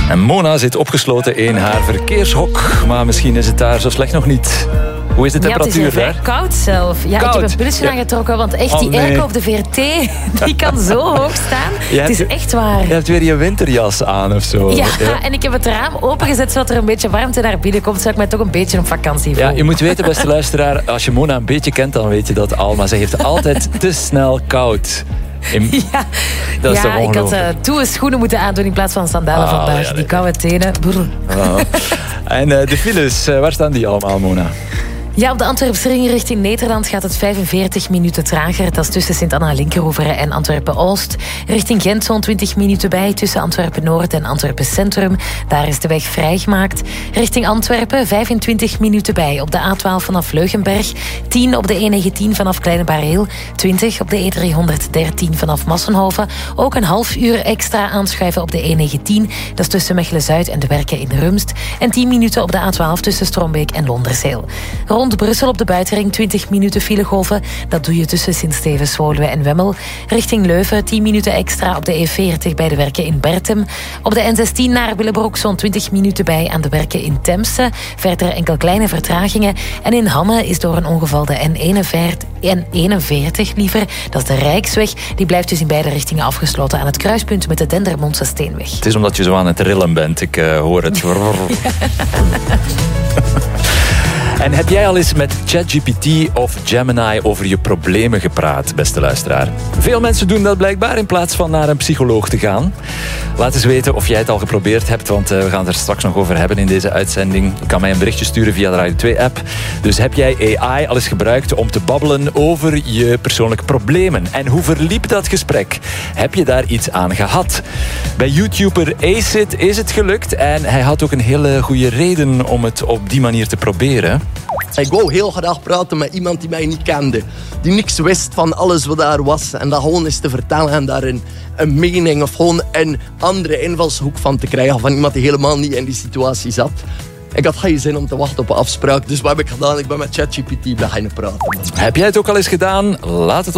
En Mona zit opgesloten in haar verkeershok. Maar misschien is het daar zo slecht nog niet. Hoe is de temperatuur het is daar? vrij koud zelf. Ja, Koud. ik heb een pulsje aangetrokken, want echt die airco op de VRT, die kan zo hoog staan. Het is echt waar. Je hebt weer je winterjas aan of zo. Ja, en ik heb het raam opengezet zodat er een beetje warmte naar binnen komt, zodat ik mij toch een beetje op vakantie voel. Ja, je moet weten, beste luisteraar, als je Mona een beetje kent, dan weet je dat Alma. Ze heeft altijd te snel koud. Dat is toch ik had ongelooflijk. toe schoenen moeten aandoen in plaats van sandalen vandaag. ja, die koude tenen. En de files, waar staan die allemaal, Mona? Ja, op de Antwerpse ring richting Nederland gaat het 45 minuten trager. Dat is tussen Sint-Anna-Linkeroeveren en Antwerpen-Oost. Richting Gent zo'n 20 minuten bij tussen Antwerpen-Noord en Antwerpen-Centrum. Daar is de weg vrijgemaakt. Richting Antwerpen 25 minuten bij op de A12 vanaf Leugenberg. 10 op de E19 vanaf Kleine Bareel. 20 op de E313 vanaf Massenhoven. Ook een half uur extra aanschuiven op de E19. Dat is tussen Mechelen-Zuid en de Werken in Rumst. En 10 minuten op de A12 tussen Strombeek en Londerzeel. Rond Brussel op de buitenring 20 minuten filegolven. Dat doe je tussen Sint-Stevens, Woluwe en Wemmel. Richting Leuven 10 minuten extra op de E40 bij de Werken in Bertem. Op de N16 naar Willebroek zo'n 20 minuten bij aan de Werken in Temse. Verder enkel kleine vertragingen. En in Hamme is door een ongeval de N41 liever. Dat is de Rijksweg. Die blijft dus in beide richtingen afgesloten aan het kruispunt met de Dendermondse Steenweg. Het is omdat je zo aan het rillen bent. Ik hoor het. En heb jij al eens met ChatGPT of Gemini over je problemen gepraat, beste luisteraar? Veel mensen doen dat blijkbaar in plaats van naar een psycholoog te gaan. Laat eens weten of jij het al geprobeerd hebt, want we gaan het er straks nog over hebben in deze uitzending. Je kan mij een berichtje sturen via de Radio 2-app. Dus heb jij AI al eens gebruikt om te babbelen over je persoonlijke problemen? En hoe verliep dat gesprek? Heb je daar iets aan gehad? Bij YouTuber Acid is het gelukt en hij had ook een hele goede reden om het op die manier te proberen. Ik wou heel graag praten met iemand die mij niet kende. Die niks wist van alles wat daar was. En dat gewoon eens te vertellen en daar een mening of gewoon een andere invalshoek van te krijgen. Van iemand die helemaal niet in die situatie zat. Ik had geen zin om te wachten op een afspraak. Dus wat heb ik gedaan? Ik ben met ChatGPT beginnen praten. Heb jij het ook al eens gedaan? Laat het